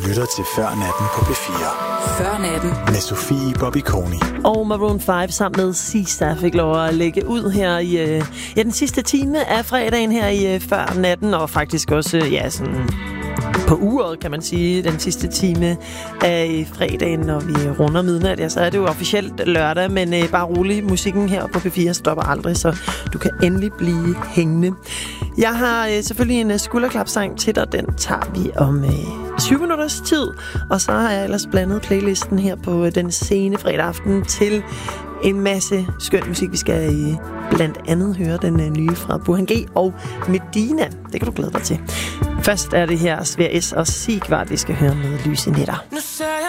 lytter til Før Natten på P4. Før Natten. Med Sofie Bobby Koni. Og Maroon 5 sammen med Sista fik lov at lægge ud her i den sidste time af fredagen her i Før Natten. Og faktisk også, sådan på uret, kan man sige, den sidste time af fredagen, når vi runder midnat. Ja, så er det jo officielt lørdag, men bare rolig. Musikken her på P4 stopper aldrig, så du kan endelig blive hængende. Jeg har selvfølgelig en skulderklapsang til dig. Den tager vi om 20 minutters tid. Og så har jeg ellers blandet playlisten her på den sene fredag aften til en masse skøn musik. Vi skal blandt andet høre den nye fra Burhan G og Medina. Det kan du glæde dig til. Først er det her Svær S og Sigvart, vi skal høre med Lyse Nætter.